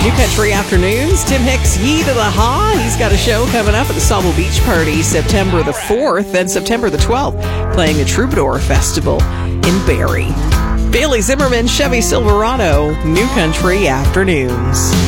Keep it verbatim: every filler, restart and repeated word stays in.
New Country Afternoons. Tim Hicks, Ye to the Ha. He's got a show coming up at the Sauble Beach Party September the fourth and September the twelfth, playing the Troubadour Festival in Barrie. Bailey Zimmerman, Chevy Silverado, New Country Afternoons.